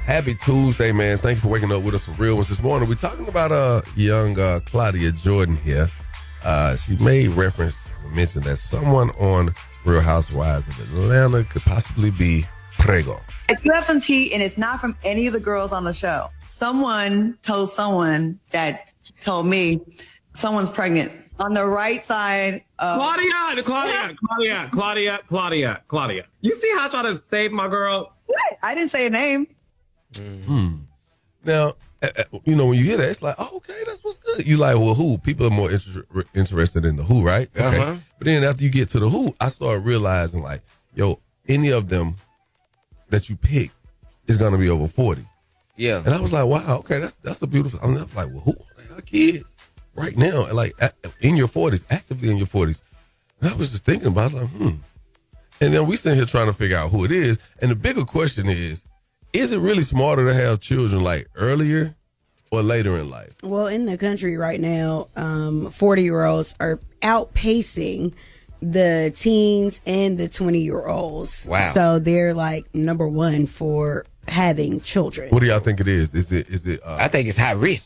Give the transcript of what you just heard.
Happy Tuesday, man. Thank you for waking up with us some real ones this morning. We're talking about young Claudia Jordan here. She made reference, mentioned that someone on Real Housewives of Atlanta could possibly be Prego. If you have some tea and it's not from any of the girls on the show, someone told someone that told me someone's pregnant on the right side of... Claudia. You see how I try to save my girl? What? I didn't say a name. Now, when you hear that, it's like, oh, okay, that's what's good. You like, well, who? People are more interested in the who, right? Okay. Uh-huh. But then after you get to the who, I started realizing, like, yo, any of them that you pick is going to be over 40. Yeah. And I was like, wow, okay, that's a beautiful... I'm like, well, who are kids right now? Like, in your 40s, actively in your 40s. And I was just thinking about it, like, And then we sitting here trying to figure out who it is. And the bigger question is it really smarter to have children like earlier or later in life? Well, in the country right now, 40-year-olds are outpacing the teens and the 20-year-olds. Wow. So they're like number one for having children. What do y'all think it is? Is it I think it's high risk.